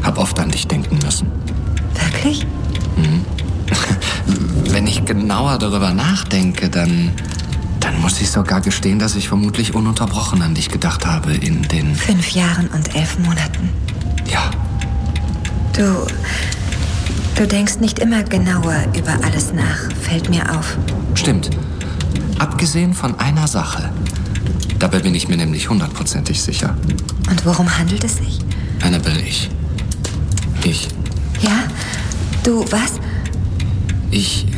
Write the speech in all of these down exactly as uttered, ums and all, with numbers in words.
Hab oft an dich denken müssen. Wirklich? Mhm. Wenn ich genauer darüber nachdenke, dann, dann muss ich sogar gestehen, dass ich vermutlich ununterbrochen an dich gedacht habe in den... Fünf Jahren und elf Monaten. Ja. Du... Du denkst nicht immer genauer über alles nach, fällt mir auf. Stimmt. Abgesehen von einer Sache. Dabei bin ich mir nämlich hundertprozentig sicher. Und worum handelt es sich? Annabelle, ich... Ich... Ja? Du, was? Ich...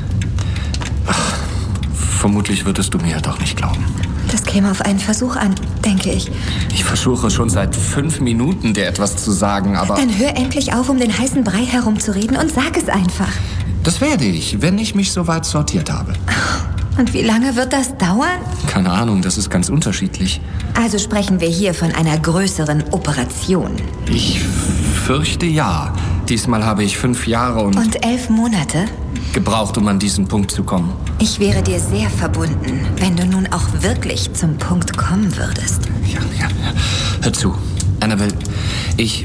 Ach, vermutlich würdest du mir ja doch nicht glauben. Das käme auf einen Versuch an, denke ich. Ich versuche schon seit fünf Minuten, dir etwas zu sagen, aber... Dann hör endlich auf, um den heißen Brei herumzureden und sag es einfach. Das werde ich, wenn ich mich soweit sortiert habe. Und wie lange wird das dauern? Keine Ahnung, das ist ganz unterschiedlich. Also sprechen wir hier von einer größeren Operation. Ich fürchte ja. Diesmal habe ich fünf Jahre und... Und elf Monate? Gebraucht, um an diesen Punkt zu kommen. Ich wäre dir sehr verbunden, wenn du nun auch wirklich zum Punkt kommen würdest. Ja, ja, ja. Hör zu, Annabelle, ich...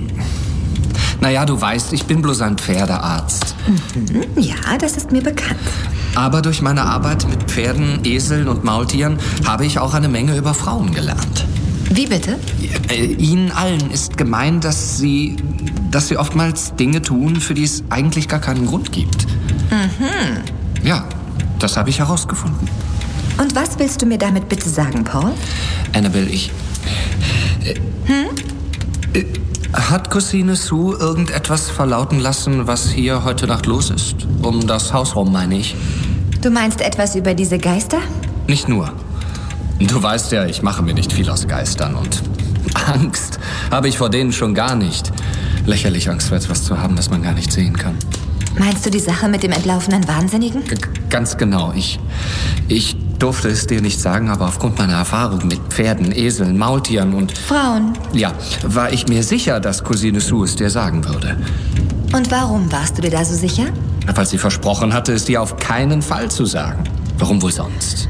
Naja, du weißt, ich bin bloß ein Pferdearzt. Mhm, ja, das ist mir bekannt. Aber durch meine Arbeit mit Pferden, Eseln und Maultieren habe ich auch eine Menge über Frauen gelernt. Wie bitte? Ihnen allen ist gemein, dass sie, dass sie oftmals Dinge tun, für die es eigentlich gar keinen Grund gibt. Mhm. Ja, das habe ich herausgefunden. Und was willst du mir damit bitte sagen, Paul? Annabelle, ich... Äh, hm? Äh, hat Cousine Sue irgendetwas verlauten lassen, was hier heute Nacht los ist? Um das Haus rum, meine ich. Du meinst etwas über diese Geister? Nicht nur. Du weißt ja, ich mache mir nicht viel aus Geistern und Angst habe ich vor denen schon gar nicht. Lächerlich Angst vor etwas zu haben, das man gar nicht sehen kann. Meinst du die Sache mit dem entlaufenen Wahnsinnigen? G- ganz genau. Ich, ich durfte es dir nicht sagen, aber aufgrund meiner Erfahrung mit Pferden, Eseln, Maultieren und... Frauen. Ja, war ich mir sicher, dass Cousine Sue es dir sagen würde. Und warum warst du dir da so sicher? Weil sie versprochen hatte, es dir auf keinen Fall zu sagen. Warum wohl sonst?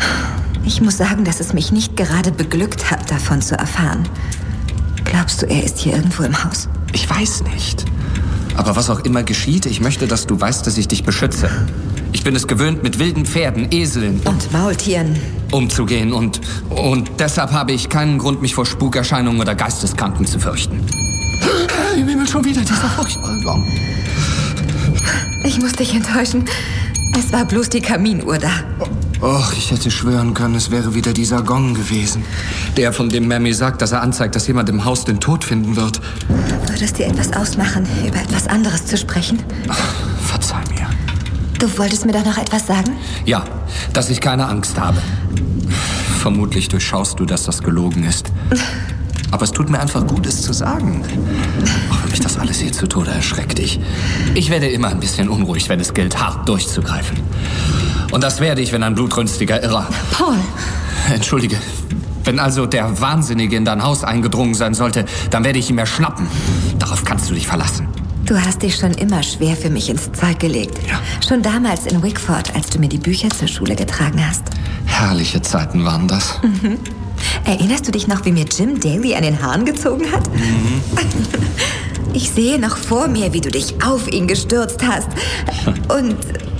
Ich muss sagen, dass es mich nicht gerade beglückt hat, davon zu erfahren. Glaubst du, er ist hier irgendwo im Haus? Ich weiß nicht. Aber was auch immer geschieht, ich möchte, dass du weißt, dass ich dich beschütze. Ich bin es gewöhnt, mit wilden Pferden, Eseln und Maultieren umzugehen. Und, und deshalb habe ich keinen Grund, mich vor Spukerscheinungen oder Geisteskranken zu fürchten. Ich wimmel schon wieder dieser furchtbare Gong. Ich muss dich enttäuschen. Es war bloß die Kaminuhr da. Och, ich hätte schwören können, es wäre wieder dieser Gong gewesen. Der, von dem Mammy sagt, dass er anzeigt, dass jemand im Haus den Tod finden wird. Würde es dir etwas ausmachen, über etwas anderes zu sprechen? Ach, verzeih mir. Du wolltest mir doch noch etwas sagen? Ja, dass ich keine Angst habe. Vermutlich durchschaust du, dass das gelogen ist. Aber es tut mir einfach gut, es zu sagen. Auch wenn mich das alles hier zu Tode erschreckt. Ich, ich werde immer ein bisschen unruhig, wenn es gilt, hart durchzugreifen. Und das werde ich, wenn ein blutrünstiger Irrer... Paul! Entschuldige. Wenn also der Wahnsinnige in dein Haus eingedrungen sein sollte, dann werde ich ihn mir schnappen. Darauf kannst du dich verlassen. Du hast dich schon immer schwer für mich ins Zeug gelegt. Ja. Schon damals in Wickford, als du mir die Bücher zur Schule getragen hast. Herrliche Zeiten waren das. Mhm. Erinnerst du dich noch, wie mir Jim Daly an den Haaren gezogen hat? Mhm. Ich sehe noch vor mir, wie du dich auf ihn gestürzt hast. Und...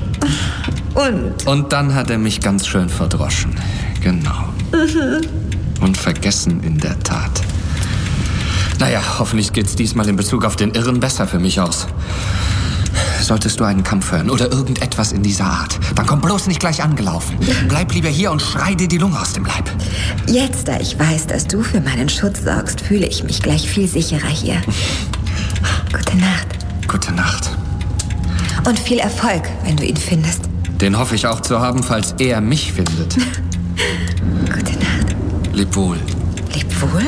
Und... Und dann hat er mich ganz schön verdroschen. Genau. Mhm. Und vergessen in der Tat. Naja, hoffentlich geht's diesmal in Bezug auf den Irren besser für mich aus. Solltest du einen Kampf hören oder irgendetwas in dieser Art, dann komm bloß nicht gleich angelaufen. Bleib lieber hier und schrei dir die Lunge aus dem Leib. Jetzt, da ich weiß, dass du für meinen Schutz sorgst, fühle ich mich gleich viel sicherer hier. Gute Nacht. Gute Nacht. Und viel Erfolg, wenn du ihn findest. Den hoffe ich auch zu haben, falls er mich findet. Gute Nacht. Leb wohl. Leb wohl?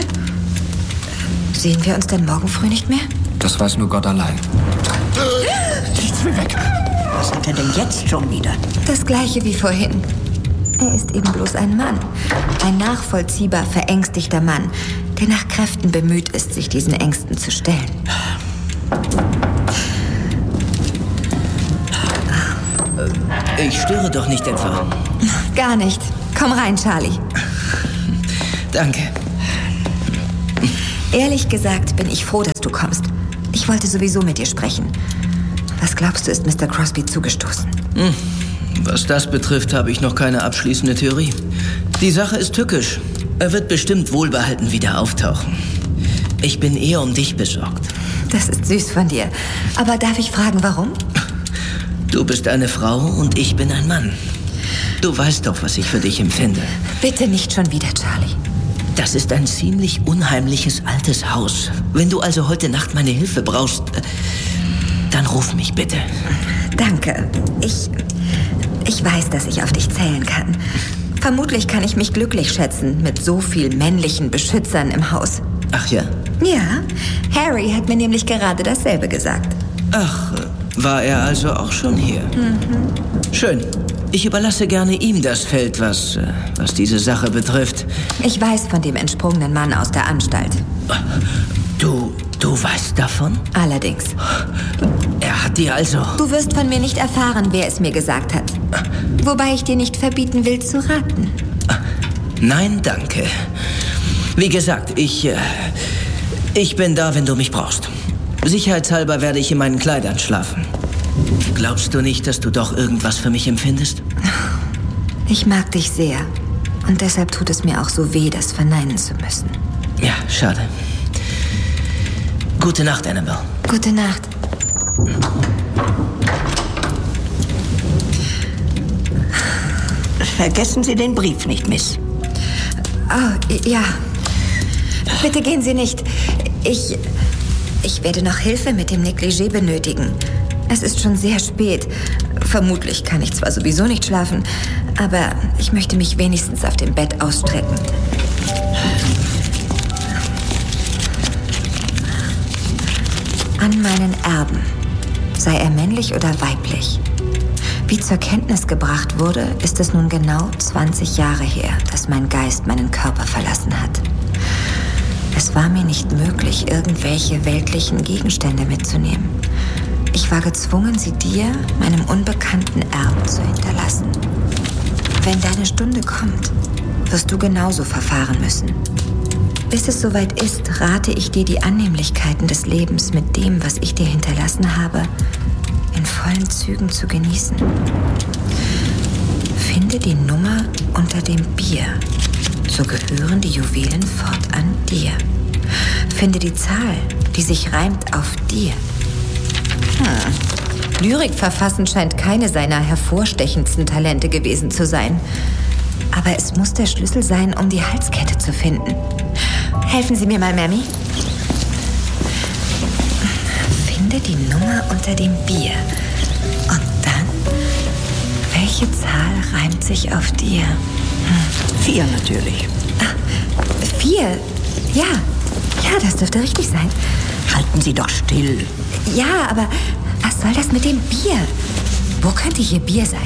Sehen wir uns denn morgen früh nicht mehr? Das weiß nur Gott allein. Nichts mehr weg. Was hat er denn jetzt schon wieder? Das Gleiche wie vorhin. Er ist eben bloß ein Mann. Ein nachvollziehbar verängstigter Mann, der nach Kräften bemüht ist, sich diesen Ängsten zu stellen. Ich störe doch nicht etwa. Gar nicht. Komm rein, Charlie. Danke. Ehrlich gesagt bin ich froh, dass du kommst. Ich wollte sowieso mit dir sprechen. Was glaubst du, ist Mister Crosby zugestoßen? Hm. Was das betrifft, habe ich noch keine abschließende Theorie. Die Sache ist tückisch. Er wird bestimmt wohlbehalten wieder auftauchen. Ich bin eher um dich besorgt. Das ist süß von dir. Aber darf ich fragen, warum? Du bist eine Frau und ich bin ein Mann. Du weißt doch, was ich für dich empfinde. Bitte nicht schon wieder, Charlie. Das ist ein ziemlich unheimliches altes Haus. Wenn du also heute Nacht meine Hilfe brauchst, dann ruf mich bitte. Danke. Ich... Ich weiß, dass ich auf dich zählen kann. Vermutlich kann ich mich glücklich schätzen mit so viel männlichen Beschützern im Haus. Ach ja? Ja, Harry hat mir nämlich gerade dasselbe gesagt. Ach, war er also auch schon hier? Mhm. Schön. Ich überlasse gerne ihm das Feld, was, was diese Sache betrifft. Ich weiß von dem entsprungenen Mann aus der Anstalt. Du, du weißt davon? Allerdings. Er hat dir also... Du wirst von mir nicht erfahren, wer es mir gesagt hat. Wobei ich dir nicht verbieten will, zu raten. Nein, danke. Wie gesagt, ich... Äh, ich bin da, wenn du mich brauchst. Sicherheitshalber werde ich in meinen Kleidern schlafen. Glaubst du nicht, dass du doch irgendwas für mich empfindest? Ich mag dich sehr. Und deshalb tut es mir auch so weh, das verneinen zu müssen. Ja, schade. Gute Nacht, Annabelle. Gute Nacht. Vergessen Sie den Brief nicht, Miss. Oh, ja. Bitte gehen Sie nicht. Ich... Ich werde noch Hilfe mit dem Negligé benötigen. Es ist schon sehr spät. Vermutlich kann ich zwar sowieso nicht schlafen, aber ich möchte mich wenigstens auf dem Bett ausstrecken. An meinen Erben. Sei er männlich oder weiblich. Wie zur Kenntnis gebracht wurde, ist es nun genau zwanzig Jahre her, dass mein Geist meinen Körper verlassen hat. Es war mir nicht möglich, irgendwelche weltlichen Gegenstände mitzunehmen. Ich war gezwungen, sie dir, meinem unbekannten Erben, zu hinterlassen. Wenn deine Stunde kommt, wirst du genauso verfahren müssen. Bis es soweit ist, rate ich dir, die Annehmlichkeiten des Lebens mit dem, was ich dir hinterlassen habe, in vollen Zügen zu genießen. Finde die Nummer unter dem Bier. So gehören die Juwelen fortan dir. Finde die Zahl, die sich reimt auf dir. Hm. Lyrik verfassen scheint keine seiner hervorstechendsten Talente gewesen zu sein. Aber es muss der Schlüssel sein, um die Halskette zu finden. Helfen Sie mir mal, Mammy. Finde die Nummer unter dem Bier. Und dann, welche Zahl reimt sich auf dir? Hm. Vier natürlich. Ah, vier? Ja. Ja, das dürfte richtig sein. Halten Sie doch still. Ja, aber was soll das mit dem Bier? Wo könnte hier Bier sein?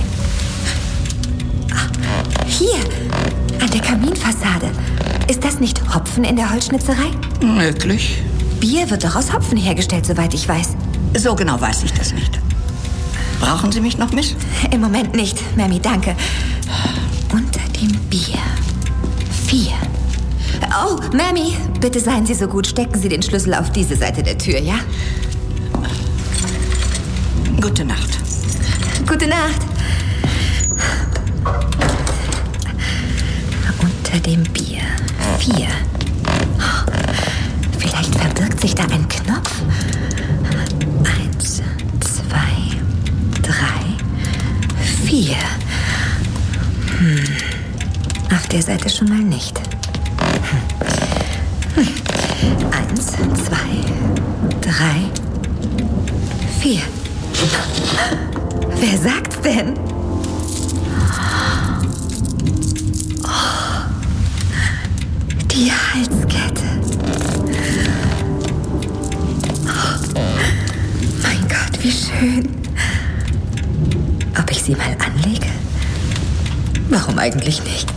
Ah, hier, an der Kaminfassade. Ist das nicht Hopfen in der Holzschnitzerei? Möglich. Bier wird doch aus Hopfen hergestellt, soweit ich weiß. So genau weiß ich das nicht. Brauchen Sie mich noch, Miss? Im Moment nicht, Mammy, danke. Unter dem Bier. Vier. Oh, Mammy, bitte seien Sie so gut, stecken Sie den Schlüssel auf diese Seite der Tür, ja? Gute Nacht. Gute Nacht. Unter dem Bier. Vier. Vielleicht verbirgt sich da ein Knopf. Eins, zwei, drei, vier. Hm. Auf der Seite schon mal nicht. Hm. Hm. Eins, zwei, drei, vier. Wer sagt's denn? Oh, die Halskette. Oh, mein Gott, wie schön. Ob ich sie mal anlege? Warum eigentlich nicht?